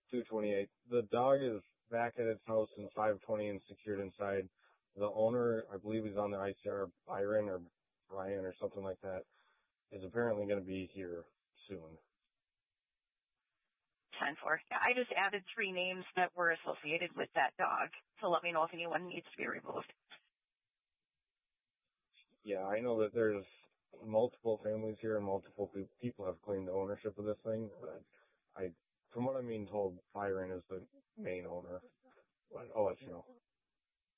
228. The dog is back at its house in 520 and secured inside. The owner, I believe he's on the ICR, Byron or Brian or something like that, is apparently going to be here soon. 10-4. Yeah, I just added 3 names that were associated with that dog to let me know if anyone needs to be removed. Yeah, I know that there's multiple families here and multiple people have claimed ownership of this thing. But from what I'm being told, Byron is the main owner. But I'll let you know.